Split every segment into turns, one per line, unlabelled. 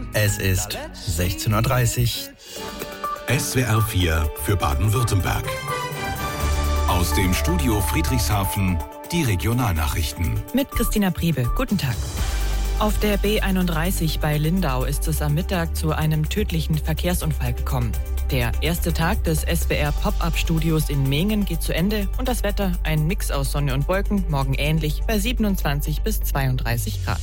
Es ist 16:30 Uhr.
SWR 4 für Baden-Württemberg. Aus dem Studio Friedrichshafen die Regionalnachrichten.
Mit Christina Priebe. Guten Tag. Auf der B31 bei Lindau ist es am Mittag zu einem tödlichen Verkehrsunfall gekommen. Der erste Tag des SWR Pop-Up-Studios in Mehingen geht zu Ende und das Wetter ein Mix aus Sonne und Wolken, morgen ähnlich bei 27 bis 32 Grad.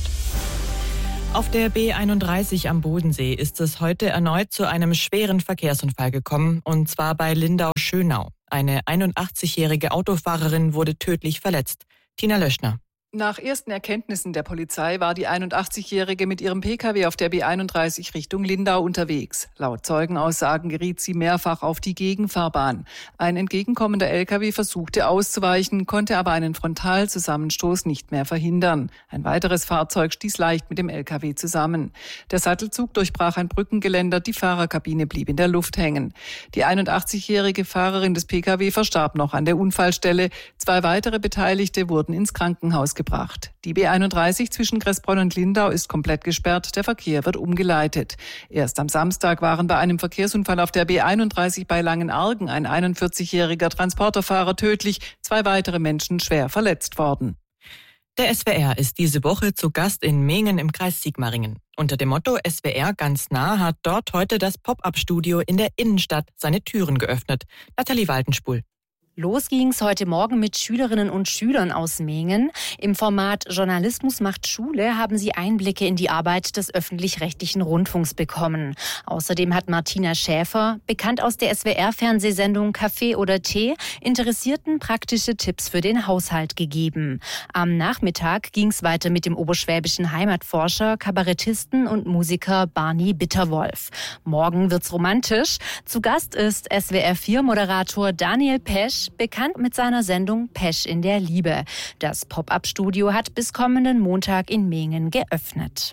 Auf der B31 am Bodensee ist es heute erneut zu einem schweren Verkehrsunfall gekommen, und zwar bei Lindau-Schönau. Eine 81-jährige Autofahrerin wurde tödlich verletzt. Tina Löschner.
Nach ersten Erkenntnissen der Polizei war die 81-Jährige mit ihrem Pkw auf der B31 Richtung Lindau unterwegs. Laut Zeugenaussagen geriet sie mehrfach auf die Gegenfahrbahn. Ein entgegenkommender Lkw versuchte auszuweichen, konnte aber einen Frontalzusammenstoß nicht mehr verhindern. Ein weiteres Fahrzeug stieß leicht mit dem Lkw zusammen. Der Sattelzug durchbrach ein Brückengeländer, die Fahrerkabine blieb in der Luft hängen. Die 81-jährige Fahrerin des Pkw verstarb noch an der Unfallstelle. 2 weitere Beteiligte wurden ins Krankenhaus gebracht. Die B31 zwischen Kressbronn und Lindau ist komplett gesperrt, der Verkehr wird umgeleitet. Erst am Samstag waren bei einem Verkehrsunfall auf der B31 bei Langenargen ein 41-jähriger Transporterfahrer tödlich, 2 weitere Menschen schwer verletzt worden.
Der SWR ist diese Woche zu Gast in Mehingen im Kreis Sigmaringen. Unter dem Motto SWR ganz nah hat dort heute das Pop-Up-Studio in der Innenstadt seine Türen geöffnet. Nathalie Waltenspul.
Los ging's heute Morgen mit Schülerinnen und Schülern aus Mehingen. Im Format Journalismus macht Schule haben sie Einblicke in die Arbeit des öffentlich-rechtlichen Rundfunks bekommen. Außerdem hat Martina Schäfer, bekannt aus der SWR-Fernsehsendung Kaffee oder Tee, Interessierten praktische Tipps für den Haushalt gegeben. Am Nachmittag ging's weiter mit dem oberschwäbischen Heimatforscher, Kabarettisten und Musiker Barney Bitterwolf. Morgen wird's romantisch. Zu Gast ist SWR4-Moderator Daniel Pesch, bekannt mit seiner Sendung Pesch in der Liebe. Das Pop-Up-Studio hat bis kommenden Montag in Mehingen geöffnet.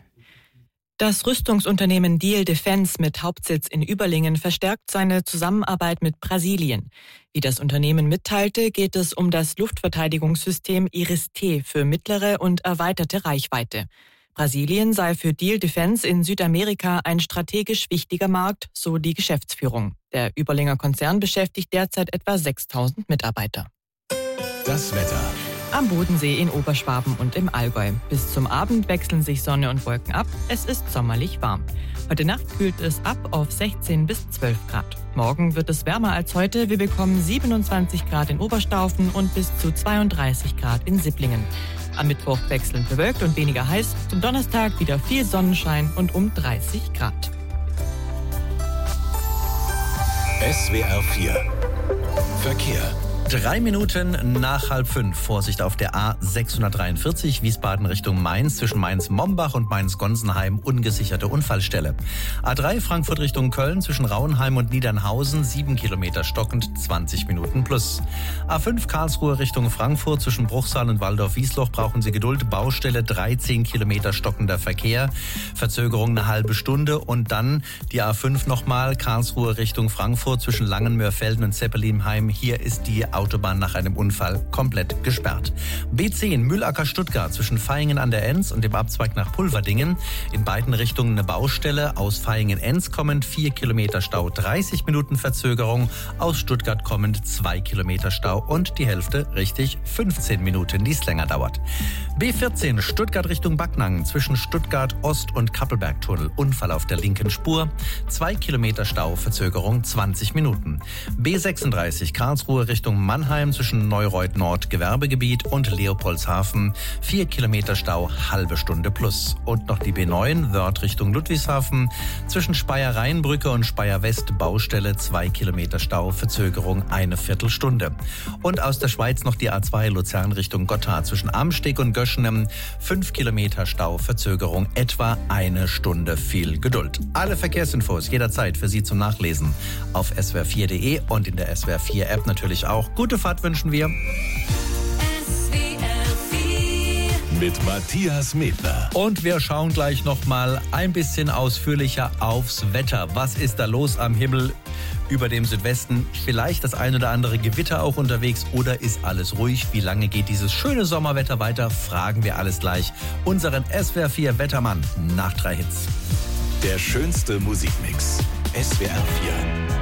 Das Rüstungsunternehmen Diehl Defence mit Hauptsitz in Überlingen verstärkt seine Zusammenarbeit mit Brasilien. Wie das Unternehmen mitteilte, geht es um das Luftverteidigungssystem Iris-T für mittlere und erweiterte Reichweite. Brasilien sei für Diehl Defence in Südamerika ein strategisch wichtiger Markt, so die Geschäftsführung. Der Überlinger Konzern beschäftigt derzeit etwa 6.000 Mitarbeiter.
Das Wetter.
Am Bodensee in Oberschwaben und im Allgäu. Bis zum Abend wechseln sich Sonne und Wolken ab. Es ist sommerlich warm. Heute Nacht kühlt es ab auf 16 bis 12 Grad. Morgen wird es wärmer als heute. Wir bekommen 27 Grad in Oberstaufen und bis zu 32 Grad in Sipplingen. Am Mittwoch wechselnd bewölkt und weniger heiß. Zum Donnerstag wieder viel Sonnenschein und um 30 Grad.
SWR 4 Verkehr.
3 Minuten nach 4:30. Vorsicht auf der A643 Wiesbaden Richtung Mainz zwischen Mainz-Mombach und Mainz-Gonsenheim, ungesicherte Unfallstelle. A3 Frankfurt Richtung Köln zwischen Rauenheim und Niedernhausen 7 Kilometer stockend, 20 Minuten plus. A5 Karlsruhe Richtung Frankfurt zwischen Bruchsal und Waldorf-Wiesloch brauchen Sie Geduld. Baustelle 13 Kilometer stockender Verkehr, Verzögerung eine halbe Stunde. Und dann die A5 nochmal Karlsruhe Richtung Frankfurt zwischen Langenmörfelden und Zeppelinheim. Hier ist die Autobahn nach einem Unfall komplett gesperrt. B10 Mühlacker Stuttgart zwischen Vaihingen an der Enz und dem Abzweig nach Pulverdingen. In beiden Richtungen eine Baustelle. Aus Vaihingen-Enz kommend 4 Kilometer Stau, 30 Minuten Verzögerung. Aus Stuttgart kommend 2 Kilometer Stau und die Hälfte, richtig, 15 Minuten, die es länger dauert. B14 Stuttgart Richtung Backnang zwischen Stuttgart Ost und Kappelbergtunnel. Unfall auf der linken Spur. 2 Kilometer Stau, Verzögerung 20 Minuten. B36 Karlsruhe Richtung Mannheim zwischen Neureuth Nord Gewerbegebiet und Leopoldshafen. 4 Kilometer Stau, halbe Stunde plus. Und noch die B9 Wörth Richtung Ludwigshafen zwischen Speyer-Rheinbrücke und Speyer-West Baustelle. 2 Kilometer Stau, Verzögerung eine Viertelstunde. Und aus der Schweiz noch die A2 Luzern Richtung Gotthard zwischen Amsteg und Göschenem. 5 Kilometer Stau, Verzögerung etwa eine Stunde. Viel Geduld. Alle Verkehrsinfos jederzeit für Sie zum Nachlesen auf swr4.de und in der SWR4 App natürlich auch. Gute Fahrt wünschen wir.
Mit Matthias Medler.
Und wir schauen gleich noch mal ein bisschen ausführlicher aufs Wetter. Was ist da los am Himmel über dem Südwesten? Vielleicht das ein oder andere Gewitter auch unterwegs oder ist alles ruhig? Wie lange geht dieses schöne Sommerwetter weiter? Fragen wir alles gleich unseren SWR4 Wettermann nach 3 Hits.
Der schönste Musikmix. SWR 4